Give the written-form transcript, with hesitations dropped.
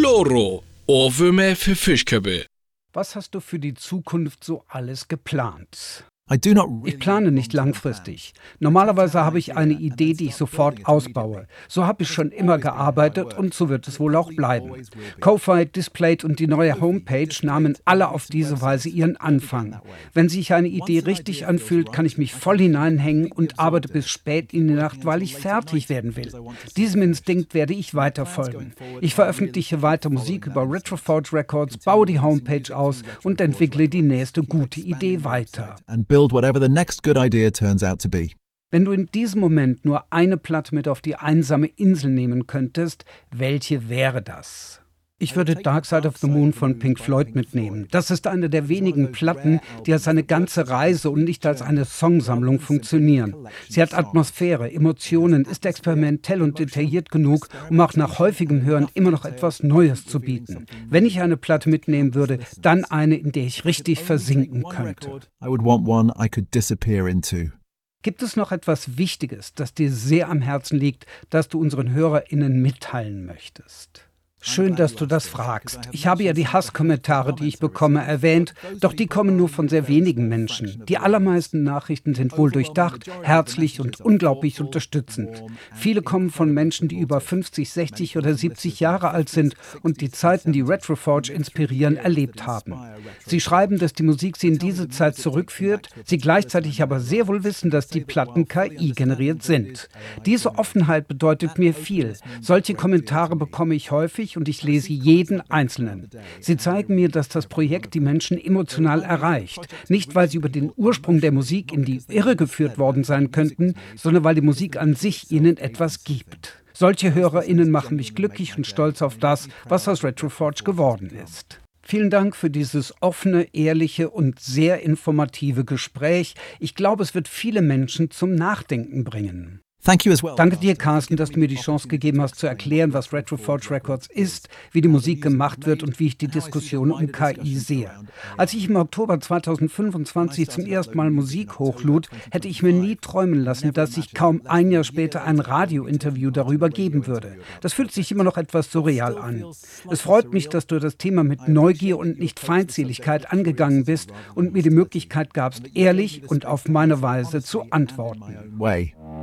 Loro, Ohrwürmer für Fischköppe. Was hast du für die Zukunft so alles geplant? Ich plane nicht langfristig. Normalerweise habe ich eine Idee, die ich sofort ausbaue. So habe ich schon immer gearbeitet und so wird es wohl auch bleiben. Ko-Fi, Displayed und die neue Homepage nahmen alle auf diese Weise ihren Anfang. Wenn sich eine Idee richtig anfühlt, kann ich mich voll hineinhängen und arbeite bis spät in die Nacht, weil ich fertig werden will. Diesem Instinkt werde ich weiter folgen. Ich veröffentliche weiter Musik über Retroforge Records, baue die Homepage aus und entwickle die nächste gute Idee weiter. Build whatever the next good idea turns out to be. Wenn du in diesem Moment nur eine Platte mit auf die einsame Insel nehmen könntest, welche wäre das? Ich würde Dark Side of the Moon von Pink Floyd mitnehmen. Das ist eine der wenigen Platten, die als eine ganze Reise und nicht als eine Songsammlung funktionieren. Sie hat Atmosphäre, Emotionen, ist experimentell und detailliert genug, um auch nach häufigem Hören immer noch etwas Neues zu bieten. Wenn ich eine Platte mitnehmen würde, dann eine, in der ich richtig versinken könnte. I would want one I could disappear into. Gibt es noch etwas Wichtiges, das dir sehr am Herzen liegt, das du unseren HörerInnen mitteilen möchtest? Schön, dass du das fragst. Ich habe ja die Hasskommentare, die ich bekomme, erwähnt, doch die kommen nur von sehr wenigen Menschen. Die allermeisten Nachrichten sind wohl durchdacht, herzlich und unglaublich unterstützend. Viele kommen von Menschen, die über 50, 60 oder 70 Jahre alt sind und die Zeiten, die Retroforge inspirieren, erlebt haben. Sie schreiben, dass die Musik sie in diese Zeit zurückführt, sie gleichzeitig aber sehr wohl wissen, dass die Platten KI-generiert sind. Diese Offenheit bedeutet mir viel. Solche Kommentare bekomme ich häufig und ich lese jeden einzelnen. Sie zeigen mir, dass das Projekt die Menschen emotional erreicht. Nicht, weil sie über den Ursprung der Musik in die Irre geführt worden sein könnten, sondern weil die Musik an sich ihnen etwas gibt. Solche HörerInnen machen mich glücklich und stolz auf das, was aus Retroforge geworden ist. Vielen Dank für dieses offene, ehrliche und sehr informative Gespräch. Ich glaube, es wird viele Menschen zum Nachdenken bringen. Danke dir, Carsten, dass du mir die Chance gegeben hast, zu erklären, was Retroforge Records ist, wie die Musik gemacht wird und wie ich die Diskussion um KI sehe. Als ich im Oktober 2025 zum ersten Mal Musik hochlud, hätte ich mir nie träumen lassen, dass sich kaum ein Jahr später ein Radiointerview darüber geben würde. Das fühlt sich immer noch etwas surreal an. Es freut mich, dass du das Thema mit Neugier und nicht Feindseligkeit angegangen bist und mir die Möglichkeit gabst, ehrlich und auf meine Weise zu antworten.